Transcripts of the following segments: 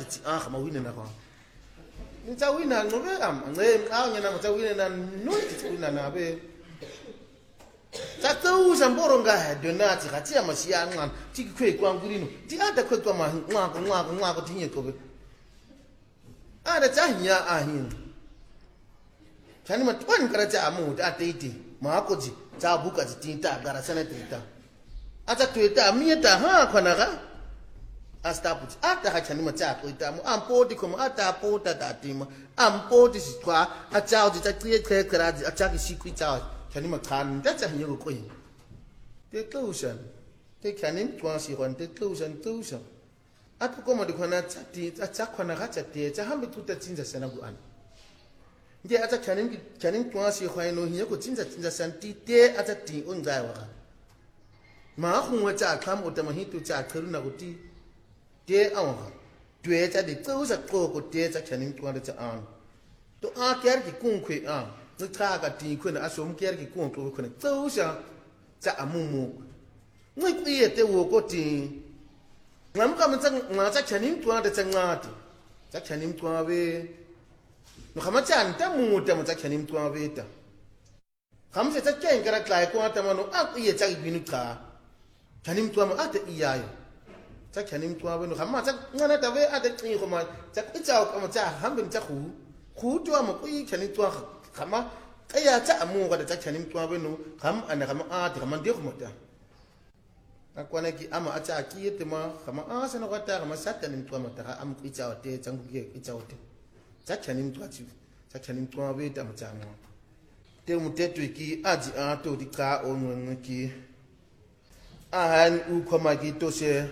ti ma wina na kwa ni ta wina no be nyana ma ta wina na no ti wina na be ta to mboro nga donati ga ti amasia nqa ti kwe kwa ngurino ti ada kwe kwa ma nqa ko tinye ko be ada ta nya ahin tani ma twan kara ta amu ta tete ma ko ji ta buka ji tinta gara sana tinta ata tueta mieta ha kwana ga asta put ata ha tani ma ta ko ta mu ampoti ko ata pota ta tima ampoti si kwa ata ji ta tie kra ji ata ki sikwi ta tani ma kan ta ta nyo ko yin te closen te kanin kwa si ron te closen ata ko mo de kwana ta ti ata kwana ga ta te ta hambe tuta tinza sana gu an nge ata kanin kwa si khwai no hiya ko tinza san ti te ata ti on ga wa ma khungwa ta kham o ta ma hitu ta khiruna ko ti te aw tue ta de tso ko te ta kanin kwa de ta an to a kyar ki kun khwe a no ta ga ti khwe na asom kyar ki kun ko khwe tso sha ta amumu ngui kwiye te wo ko ti ngam ka ma ta kanin kwa de ta ngati ta kanin kwa be no khamachan ta muta mo ta kanin kwa be ta khamse ta ken kara klai kwa ta mano a kwiye ta binu ka kanin kwa ma ata iyayo ta kanin kwa be no khamma ta ngana ta be ata tsi ko ma ta ita ko ma ta hambin ta khu to ma kwi kanin kwa khamma kaya ta amu ga ta kanin kwa be no kham ana kham a ta man de ko mata akwana ki ama ata ki te ma khama a sana ga ta khama sa kanin kwa mata am kwi ta te changu ke ita ote ta kanin kwa chi ta kanin kwa be ta ma cha mo te mu te tu ki aji a to di ka o ngwe ki a han u ko ma ki to se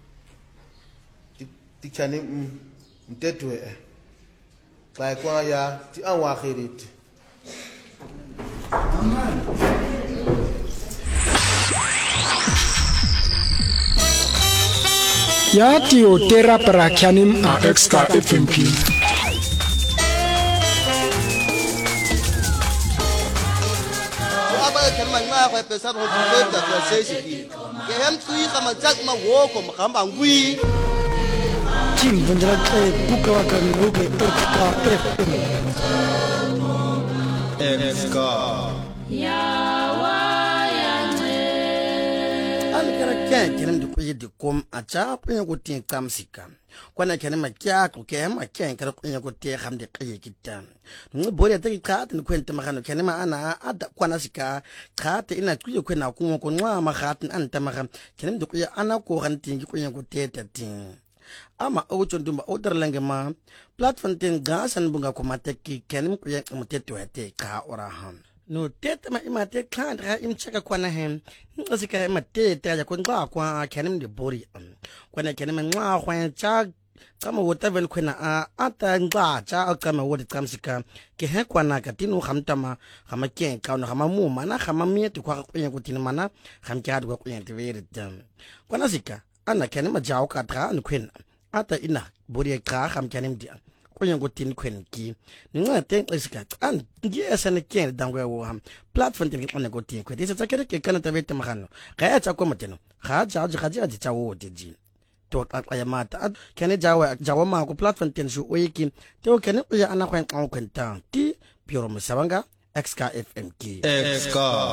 ti kanin te tu e kai kwa ya ti an wa khirit ya tio tera para kyanim a extra FMP aba kan ma nga kwa pesa ho teta kwa sesi ke hem tui kama jak ma wo ko ma kamba ngui tim vendra buka wa kan ruke extra FM extra kenem de kuye de kom acha kuye ko tin kamsika kwana kenem ma kya ko kem ma kya kara kuye ko te kham de kuye kitan ngi bore ta ka tin kwenta ma kanu kenem ana ada kwana sika ka te ina kuye ko na ko nwa ma khatin an ta ma kenem de kuye ana ko kan tin kuye ko te ta tin ama o chondumba o darlange ma platform tin gasan bunga ko mateki kenem kuye mo te to te ka ora han no tete ma imate klan ra imchaka kwana hem ngasika imate te ya konqa kwa kenem de bori kwana kenem nqa kwa cha kama wota vel khwena a ata nqa cha kama wota kamsika ke he kwana ka tinu khamtama khama ke ka no khama mu mana khama miete kwa kwenya kutina mana kham kya kwa kwenya te vere tam kwana sika ana kenem jaw ka tra no khwena ata ina bori ka kham kenem dia kwenye tin kwen ki ninga ten isika an ngie sana ken dangwe wo ham platform tin kwenye tin kwen isa takere ke kana tabete makano kaya cha ko mateno kha ja ja cha wo ji to ya mata kene jawa ma ko platform tin su wiki to kene ya ana kwen kwen ta ti pure musabanga XKFMK